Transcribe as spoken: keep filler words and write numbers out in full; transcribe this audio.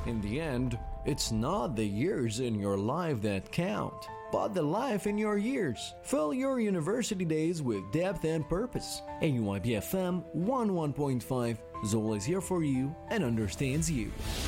In the end, it's not the years in your life that count, but the life in your years. Fill your university days with depth and purpose. A U I B F M one oh one point five is always here for you and understands you.